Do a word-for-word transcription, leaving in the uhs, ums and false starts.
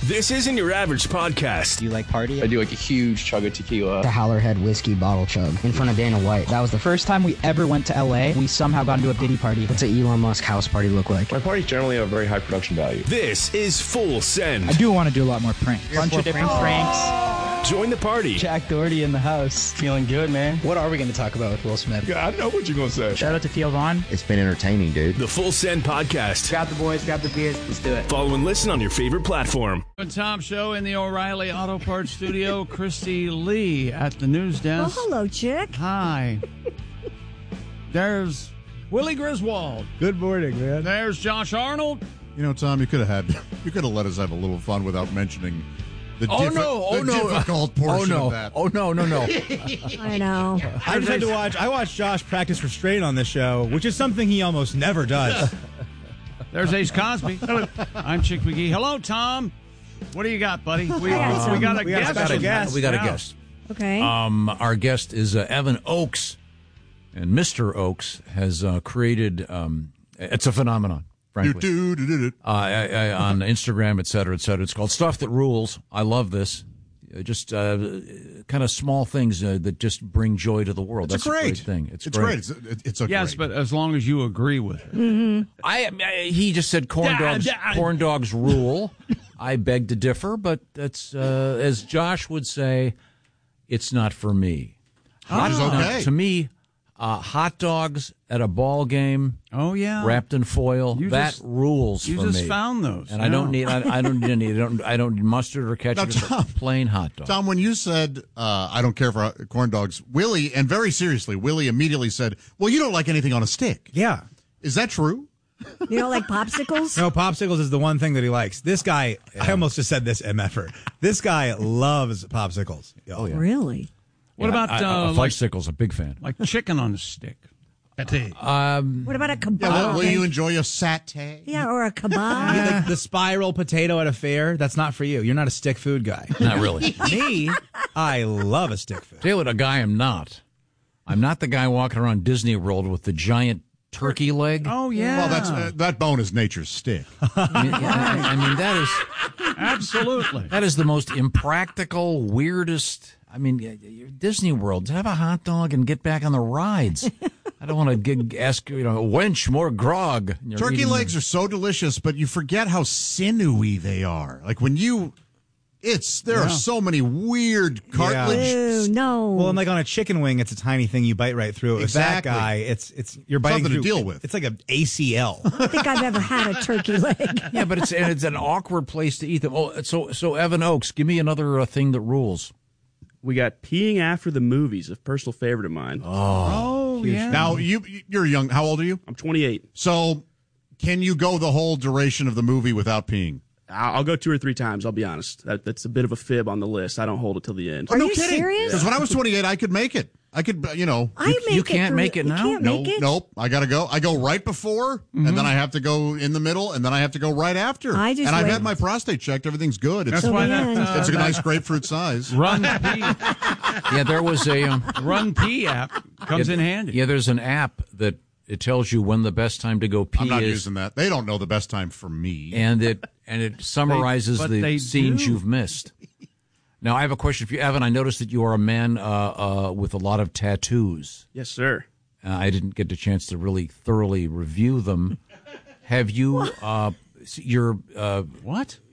This isn't your average podcast. Do you like party? I do like a huge chug of tequila. The Howlerhead whiskey bottle chug in front of Dana White. That was the First time we ever went to L A, we somehow got into a Diddy party. What's an Elon Musk house party look like? My parties generally have very high production value. This is Full Send. I do want to do a lot more pranks. A bunch of different pranks. Join the party. Jack Doherty in the house. Feeling good, man. What are we going to talk about with Will Smith? Yeah, I know what you're going to say. Shout out to Theo Vaughn. It's been entertaining, dude. The Full Send Podcast. Grab the boys, grab the beers, let's do it. Follow and listen on your favorite platform. Tom Show in the O'Reilly Auto Parts studio. Christy Lee at the news desk. Oh, hello, chick. Hi. There's Willie Griswold. Good morning, man. There's Josh Arnold. You know, Tom, you could have had, you could have let us have a little fun without mentioning the, oh, diffi- no. Oh, the no. difficult portion oh, no. of that. Oh, no, no, no. I know. I just had to watch. I watched Josh practice restraint on this show, which is something he almost never does. There's Ace Cosby. I'm Chick McGee. Hello, Tom. What do you got, buddy? We, got we got a We got a guest. special guest. We got Yeah. a guest. Okay. Um, our guest is uh, Evan Oaks, and Mister Oaks has uh, created. Um, it's a phenomenon, frankly. Do, do, do, do, do. Uh, I, I, on Instagram, et cetera, et cetera. It's called Stuff That Rules. I love this. Uh, just uh, kind of small things uh, that just bring joy to the world. It's That's a great. great thing. It's, It's great. great. It's, it- it's a Yes, great. but as long as you agree with it. Mm-hmm. I, I he just said corn Yeah, dogs. yeah. Corn dogs rule. I beg to differ, but that's uh, as Josh would say, it's not for me. Which is Now, okay. to me, uh, hot dogs at a ball game, Oh, yeah. wrapped in foil, You that just- rules You for just me. found those. And I don't need. I, I don't need. any- I don't. I don't need mustard or ketchup. Now, Just Tom- plain hot dog. Tom, when you said, uh, I don't care for corn dogs, Willie, and very seriously, Willie immediately said, well, you don't like anything on a stick. Yeah. Is that true? You don't like popsicles? No, popsicles is the one thing that he likes. This guy, I almost just said this M F-er. This guy loves popsicles. Oh yeah. Really? What Yeah, about I, I, uh, a like, fudgesicle's a big fan. like chicken on a stick? Um, What about a kebab? Yeah, will, will you enjoy a satay? Yeah, or a kebab? Like the spiral potato at a fair, that's not for you. You're not a stick food guy. not really. Me, I love a stick food. Tell you what, a guy I'm not. I'm not the guy walking around Disney World with the giant turkey leg. Oh, yeah. Well, that's uh, that bone is nature's stick. I mean, yeah, I mean, that is Absolutely. that is the most impractical, weirdest. I mean, y- y- Disney World. Have a hot dog and get back on the rides. I don't want to gig, ask you know, wench more grog. You're Turkey eating legs are so delicious, but you forget how sinewy they are. Like when you, it's there are so many weird cartilage. Ew, no. Well, and like on a chicken wing, it's a tiny thing you bite right through. Exactly. With that guy, it's it's you're biting Something to through. deal with. It's like an A C L. I don't think I've ever had a turkey leg. Yeah, but it's and it's an awkward place to eat them. Oh, so so Evan Oaks, give me another uh, thing that rules. We got peeing after the movies, a personal favorite of mine. Oh, yeah. Now you you're young. How old are you? I'm twenty-eight. So can you go the whole duration of the movie without peeing? I'll, I'll go two or three times, I'll be honest. That, that's a bit of a fib on the list. I don't hold it till the end. Are no you kidding. serious? Because when I was twenty-eight, I could make it. I could, uh, you know. I make you it can't through- make it you now? Can't No, make it? nope. I got to go. I go right before, and then I have to go in the middle, and then I have to go right after. I just and I've wait- had my prostate checked. Everything's good. It's, That's why the that, end. uh, it's a nice grapefruit size. Run P, Yeah, there was a um, Run P app comes yeah, in handy. Yeah, there's an app that it tells you when the best time to go pee I'm not is, using that. They don't know the best time for me. and it and it summarizes but the they scenes do. you've missed. Now, I have a question for you, Evan. I noticed that you are a man uh, uh, with a lot of tattoos. Yes, sir. Uh, I didn't get a chance to really thoroughly review them. Have you? Uh, your uh, What?